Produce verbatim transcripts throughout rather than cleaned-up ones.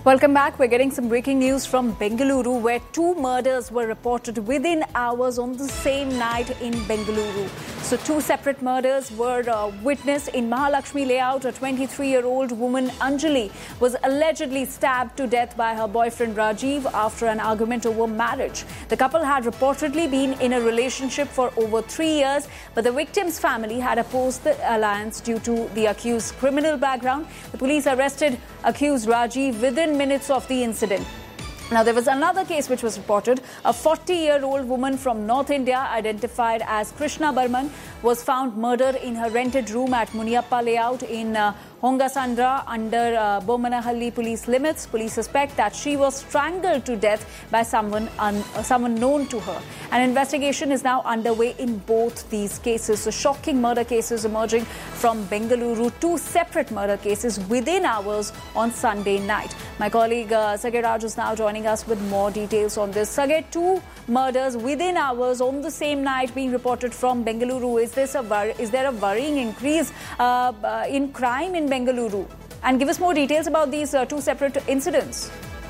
Welcome back. We're getting some breaking news from Bengaluru, where two murders were reported within hours on the same night in Bengaluru. So two separate murders were uh, witnessed in Mahalakshmi Layout. A twenty-three-year-old woman, Anjali, was allegedly stabbed to death by her boyfriend Rajiv after an argument over marriage. The couple had reportedly been in a relationship for over three years, but the victim's family had opposed the alliance due to the accused's criminal background. The police arrested accused Rajiv within minutes of the incident. Now, there was another case which was reported. A forty-year-old woman from North India, identified as Krishna Barman, was found murdered in her rented room at Muniappa Layout in uh, Hongasandra under uh, Bomanahalli police limits. Police suspect that she was strangled to death by someone un- uh, someone known to her. An investigation is now underway in both these cases. So, shocking murder cases emerging from Bengaluru. Two separate murder cases within hours on Sunday night. My colleague uh, Sagay Raj is now joining us with more details on this. Sagay, two murders within hours on the same night being reported from Bengaluru. Is this a wor- is there a worrying increase uh, uh, in crime in Bengaluru? And give us more details about these uh, two separate incidents.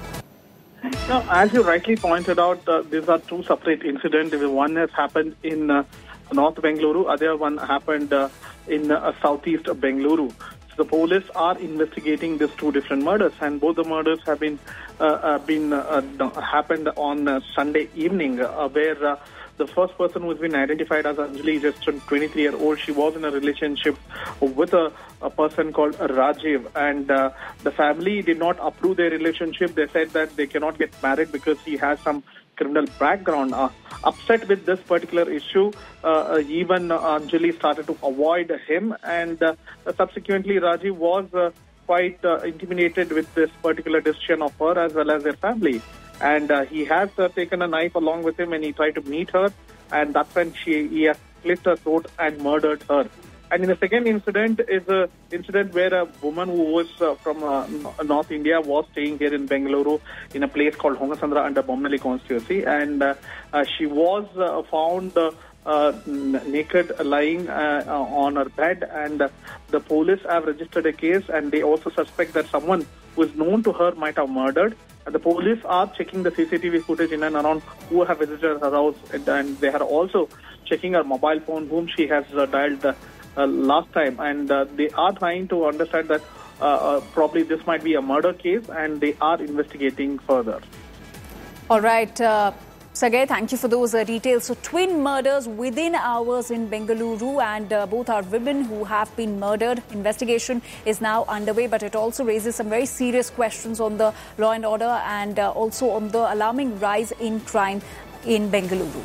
Now, as you rightly pointed out, uh, these are two separate incidents. One has happened in uh, North Bengaluru, other one happened uh, in uh, southeast Bengaluru. So the police are investigating these two different murders, and both the murders have been uh, uh, been uh, happened on uh, Sunday evening, uh, where uh, the first person who has been identified as Anjali, just a twenty-three-year-old, she was in a relationship with a, a person called Rajiv, and uh, the family did not approve their relationship. They said that they cannot get married because he has some criminal background. Uh, upset with this particular issue, uh, even Anjali started to avoid him, and uh, subsequently Rajiv was uh, quite uh, intimidated with this particular decision of her as well as their family. And uh, he has uh, taken a knife along with him, and he tried to meet her, and that's when she he has slit her throat and murdered her. And in the second incident is a incident where a woman who was uh, from uh, North India was staying here in Bengaluru in a place called Hongasandra under Bomanahalli constituency, and uh, uh, she was uh, found uh, uh, naked, lying uh, uh, on her bed, and uh, the police have registered a case, and they also suspect that someone who is known to her might have murdered. And the police are checking the C C T V footage in and around who have visited her house, and, and they are also checking her mobile phone, whom she has uh, dialed uh, uh, last time, and uh, they are trying to understand that uh, uh, probably this might be a murder case, and they are investigating further. All right. Uh... Sagay, thank you for those uh, details. So, twin murders within hours in Bengaluru, and uh, both are women who have been murdered. Investigation is now underway, but it also raises some very serious questions on the law and order, and uh, also on the alarming rise in crime in Bengaluru.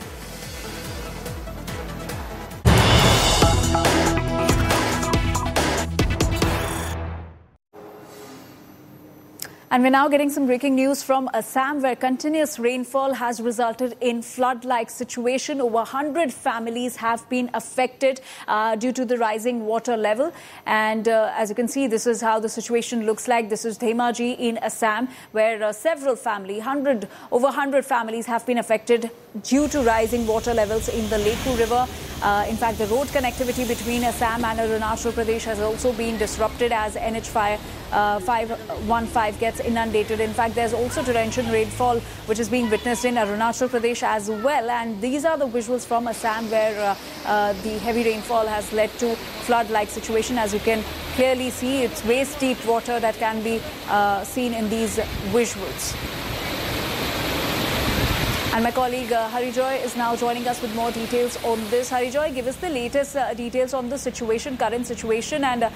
And we're now getting some breaking news from Assam, where continuous rainfall has resulted in flood-like situation. Over one hundred families have been affected uh, due to the rising water level. And uh, as you can see, this is how the situation looks like. This is Dhemaji in Assam, where uh, several families, one hundred, over one hundred families have been affected due to rising water levels in the Leku River. Uh, in fact, the road connectivity between Assam and Arunachal Pradesh has also been disrupted as N H five fifteen gets inundated. In fact, there's also torrential rainfall which is being witnessed in Arunachal Pradesh as well. And these are the visuals from Assam, where uh, uh, the heavy rainfall has led to flood-like situation. As you can clearly see, it's waist-deep water that can be uh, seen in these visuals. And my colleague uh, Harijoy is now joining us with more details on this. Harijoy, give us the latest uh, details on the situation, current situation, and uh,